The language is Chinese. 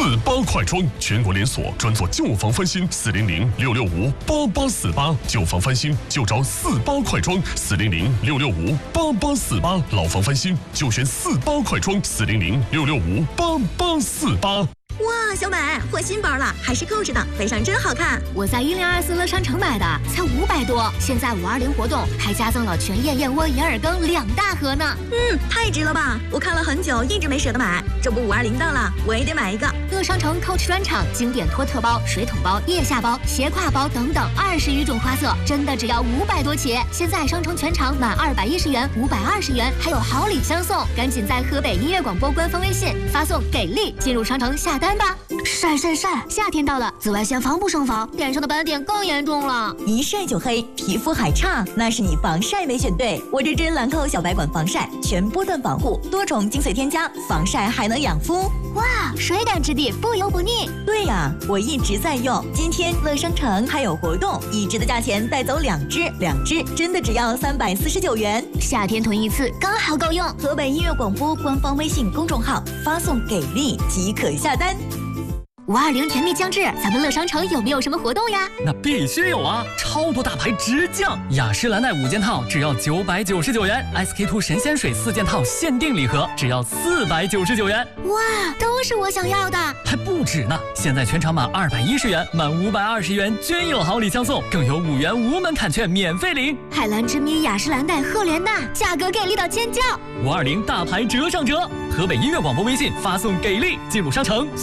48快装，全国连锁，专做旧房翻新，400-665-8848，旧房翻新就找48快装，400-665-8848，老房翻新就选48快装，400-665-8848。 哇，小美换新包了，还是Coach的，背上真好看。 我在1024乐商城买的，才500多。现在520活动还加赠了全燕窝银耳羹2大盒呢。 太值了吧！我看了很久，一直没舍得买。这不520到了，我也得买一个。 乐商城 Coach 专场经典托特包、水桶包、腋下包、斜挎包等等20余种花色，真的只要500多起。现在商城全场满210元、520元，还有好礼相送。赶紧在河北音乐广播官方微信发送"给力"进入商城下单吧。晒！夏天到了，紫外线防不胜防，脸上的斑点更严重了。 一晒就黑，皮肤还差，那是你防晒没选对。我这支兰蔻小白管防晒，全波段防护，多重精粹添加，防晒还能养肤。 哇，水感质地，不油不腻。 对呀，我一直在用。今天乐商城还有活动，1支的价钱带走2支，2支真的只要349元。 夏天囤一次刚好够用。 河北音乐广播官方微信公众号发送"给力"即可下单。 520甜蜜将至，咱们乐商城有没有什么活动呀？ 那必须有啊！超多大牌直降，雅诗兰黛5件套只要999元 ，SK2 神仙水4件套限定礼盒只要499元。 哇，都是我想要的， 还不止呢！现在全场满210元，满520元均有好礼相送，更有5元无门槛券免费领。 海蓝之谜、雅诗兰黛、赫莲娜，价格给力到尖叫！ 520大牌折上折，河北音乐广播微信发送"给力"进入商城。